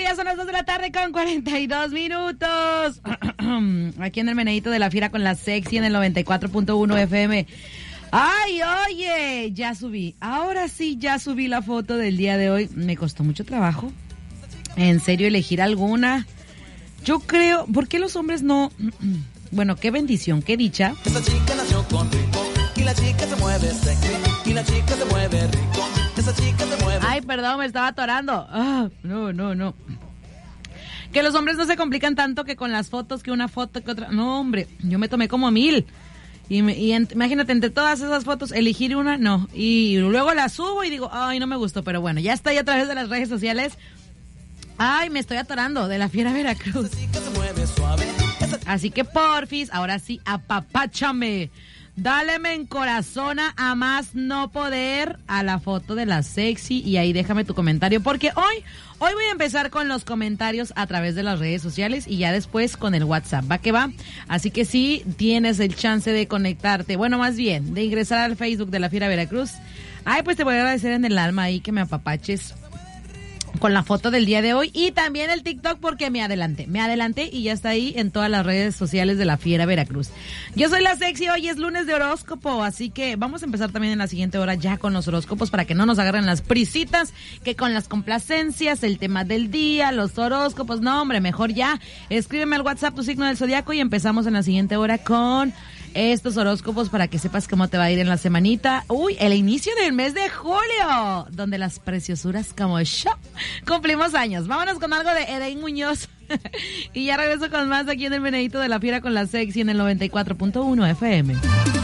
ya son las 2 de la tarde con 42 minutos. Aquí en el Menedito de la Fiera con la Sexy en el 94.1 FM. Ay, oye, ya subí. Ahora sí, ya subí la foto del día de hoy. Me costó mucho trabajo. En serio, elegir alguna. Yo creo, ¿por qué los hombres no? Bueno, qué bendición, qué dicha. Esta chica nació con rico y la chica se mueve sexy y la chica se mueve rico. Esa chica se mueve. Ay, perdón, me estaba atorando. No. Que los hombres no se complican tanto que con las fotos, que una foto, que otra. No, hombre, yo me tomé como 1000. Imagínate, entre todas esas fotos, elegir una, no. Y luego la subo y digo, ay, no me gustó. Pero bueno, ya estoy a través de las redes sociales. Ay, me estoy atorando de la Fiera Veracruz. Esa chica se mueve suave. Así que porfis, ahora sí, apapáchame. Dáleme en corazona a más no poder a la foto de la Sexy y ahí déjame tu comentario porque hoy voy a empezar con los comentarios a través de las redes sociales y ya después con el WhatsApp, va que va. Así que sí tienes el chance de conectarte, bueno, más bien de ingresar al Facebook de la Fiera Veracruz. Ay, pues te voy a agradecer en el alma ahí que me apapaches con la foto del día de hoy y también el TikTok porque me adelanté y ya está ahí en todas las redes sociales de la Fiera Veracruz. Yo soy la Sexy, hoy es lunes de horóscopo, así que vamos a empezar también en la siguiente hora ya con los horóscopos para que no nos agarren las prisitas, que con las complacencias, el tema del día, los horóscopos, no hombre, mejor ya, escríbeme al WhatsApp tu signo del zodiaco y empezamos en la siguiente hora con estos horóscopos para que sepas cómo te va a ir en la semanita. Uy, el inicio del mes de julio, donde las preciosuras como yo cumplimos años. Vámonos con algo de Eden Muñoz. Y ya regreso con más aquí en el Menedito de la Fiera con la Sexy en el 94.1 FM.